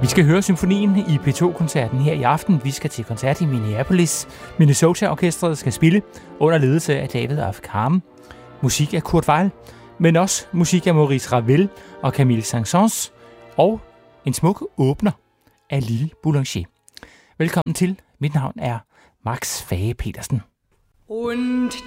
Vi skal høre symfonien i P2-koncerten her i aften. Vi skal til koncert i Minneapolis. Minnesota-orkestret skal spille under ledelse af David F. Kamen. Musik af Kurt Weill, men også musik af Maurice Ravel og Camille Saint-Saëns. Og en smuk åbner af Lille Boulanger. Velkommen til. Mit navn er Max Fage Petersen. Und